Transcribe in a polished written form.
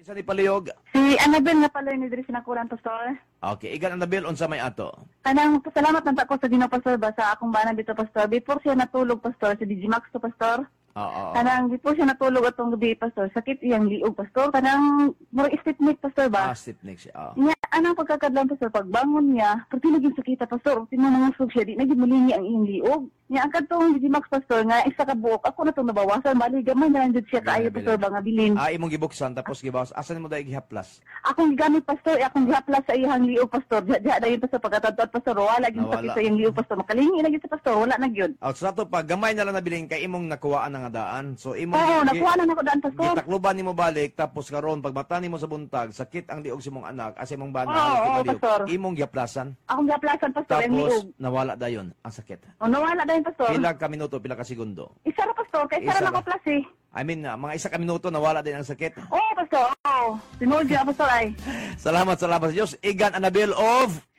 Isa ni palihog. Si Annabel na pala ni diri sinakulan pastor. Okay, igan Annabel unsa may ato? Kanang pasalamat man ko sa Ginoo pastor ba sa akong bana dito pastor. Before siya natulog pastor sa Digimax to pastor. Oo. Kanang before siya natulog atong gabi pastor. Sakit iyang liog pastor. Kanang more stiffneck pastor ba? Stiff-neck siya. Nya anang pagkakadlan pastor pagbangon niya, pag tinagin sakita pastor, tinanangusog siya di naging mulingi ang iyang liog. Nya ang katong Digimax pastor nga isa ka buok ako na tong nabawasan bali gamay na lang jud siya kaayo pastor ba nga bilin. Imong gibuksan tapos gibawas. Asan mo dai gihaplas? Akong gigamit pastor, akong gihaplas sa iyang liog pastor. Diya dayon pastor pagkatadtad pastor, wala gyud sakit Nawala. sa iyang liog pastor. Makalingi na gyud sa pastor, wala na gyud. So ato pa gamay na lang nabiling kay imong nakuwaan nga daan. So imong Oo, nakuha na nako daan pastor. gitakluban nimo balik tapos karon pagbata nimo sa buntag sakit ang liog sa imong anak as imong bana Oo, halos di pastor. maliog. Imong gihaplasan Akong gihaplasan pastor ang liog. tapos nawala dayon ang sakit. O nawala dayon pastor. Pila ka minuto, pila ka segundo. Isa ra pastor, kay isa Isa ra ra. nako plus eh. I mean, mga isa ka minuto nawala din ang sakit. Oo pastor, oo. Tinuod gyud pastor ay. Salamat sa Diyos. Igan Annabel of